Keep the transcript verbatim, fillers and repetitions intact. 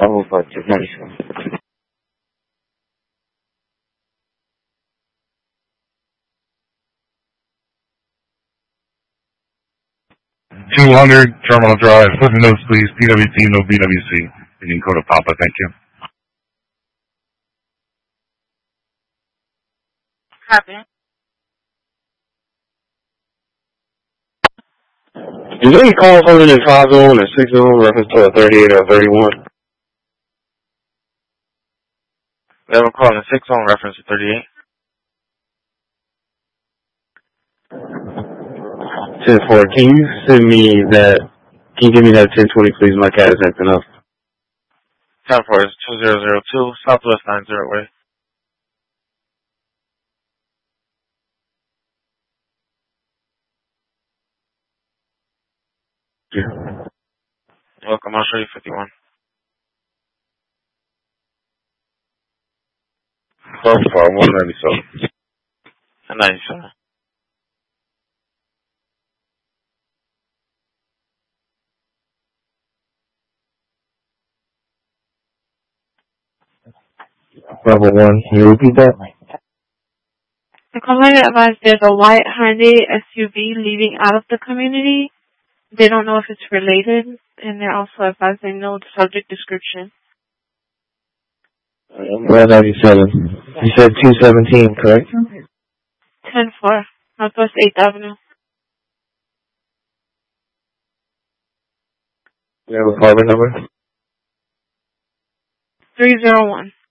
Bravo five two ninety-seven. two hundred Terminal Drive. Listen notes, please. P W T, no B W C. Indian code of Papa. Thank you. Copy. Is there any calls other than five zone or six zone reference to a thirty-eight or a thirty-one? We have a call in six zone reference to thirty-eight. ten four, can you send me that, can you give me that ten twenty please? My cat is acting up. ten four is two zero zero two, Southwest nine zero way. Yeah. Welcome, I'll show you fifty-one. twelve five one ninety-seven. And ninety-seven. Level one, can you repeat that? The complainant advised there's a white Hyundai S U V leaving out of the community. They don't know if it's related, and they're also advised they know the subject description. one ninety-seven. You said two seventeen, correct? ten four, Northwest eighth Avenue. You have a carbon number? three zero one.